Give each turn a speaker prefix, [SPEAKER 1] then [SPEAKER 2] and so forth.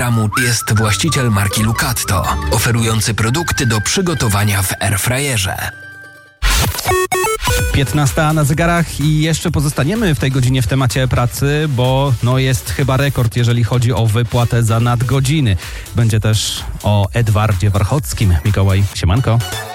[SPEAKER 1] jest właściciel marki Lucatto, oferujący produkty do przygotowania w airfryerze.
[SPEAKER 2] 15 na zegarach i jeszcze pozostaniemy w tej godzinie w temacie pracy, bo jest chyba rekord, jeżeli chodzi o wypłatę za nadgodziny. Będzie też o Edwardzie Warchockim. Mikołaj, siemanko.